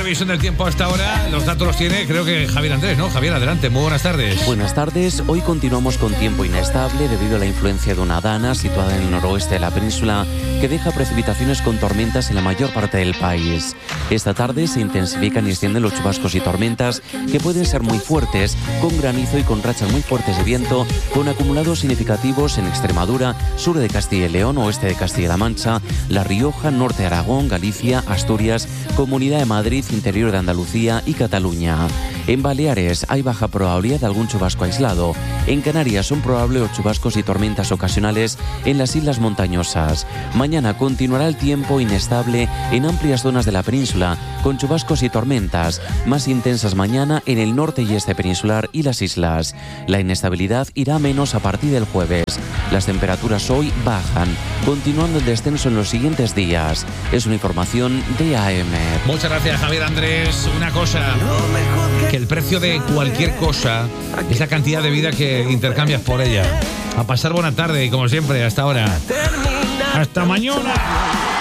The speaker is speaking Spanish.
Revisión del tiempo hasta ahora, los datos los tiene, creo que Javier Andrés, ¿no? Javier, adelante, muy buenas tardes. Buenas tardes, hoy continuamos con tiempo inestable debido a la influencia de una dana situada en el noroeste de la península que deja precipitaciones con tormentas en la mayor parte del país. Esta tarde se intensifican y extienden los chubascos y tormentas que pueden ser muy fuertes, con granizo y con rachas muy fuertes de viento, con acumulados significativos en Extremadura, sur de Castilla y León, oeste de Castilla-La Mancha, La Rioja, norte de Aragón, Galicia, Asturias, Comunidad de Madrid, interior de Andalucía y Cataluña. En Baleares hay baja probabilidad de algún chubasco aislado. En Canarias son probables los chubascos y tormentas ocasionales en las islas montañosas. Mañana continuará el tiempo inestable en amplias zonas de la península, con chubascos y tormentas, más intensas mañana en el norte y este peninsular y las islas. La inestabilidad irá menos a partir del jueves. Las temperaturas hoy bajan, continuando el descenso en los siguientes días. Es una información de AM. Muchas gracias, Javier Andrés. Una cosa, que el precio de cualquier cosa es la cantidad de vida que intercambias por ella. A pasar buena tarde y como siempre, hasta ahora. ¡Hasta mañana!